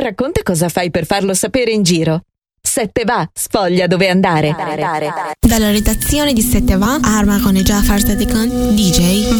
Racconta cosa fai per farlo sapere in giro. 7 va, sfoglia dove andare. Dalla redazione di 7 va, Arma con Jafar Sadikan, DJ